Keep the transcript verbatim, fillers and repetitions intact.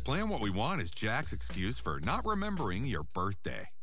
Plan What We Want is Jack's excuse for not remembering your birthday.